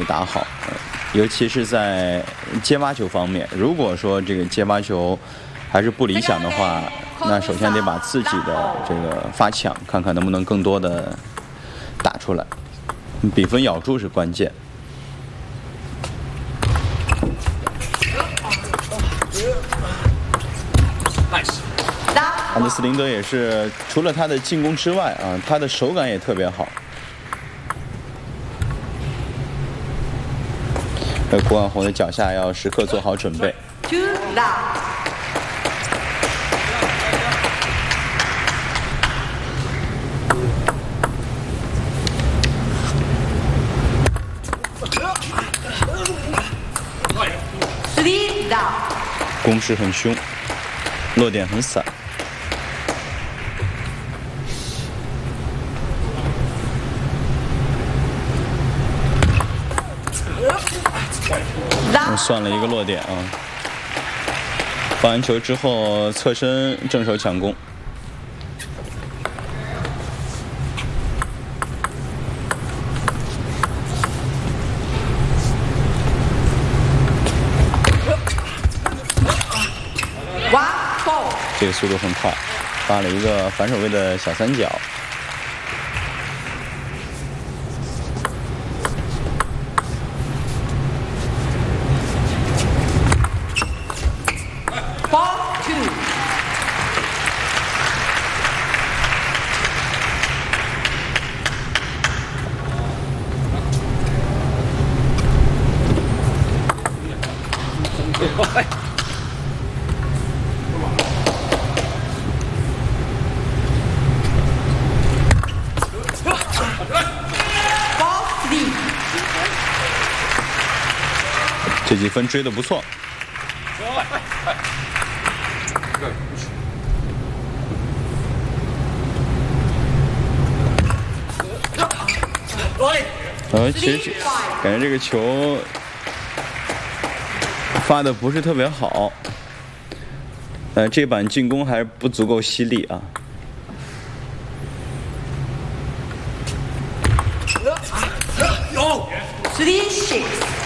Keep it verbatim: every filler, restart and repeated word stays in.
打好，尤其是在接发球方面。如果说这个接发球还是不理想的话，那首先得把自己的这个发抢看看能不能更多的打出来，比分咬住是关键。安德斯林德也是除了他的进攻之外啊，他的手感也特别好。呃，郭万宏的脚下要时刻做好准备。攻势很凶，落点很散。算了一个落点啊！发完球之后侧身正手抢攻。这个速度很快，发了一个反手位的小三角。这几分追得不错。呃，其实感觉这个球发的不是特别好，呃，这板进攻还是不足够犀利啊。 Three six。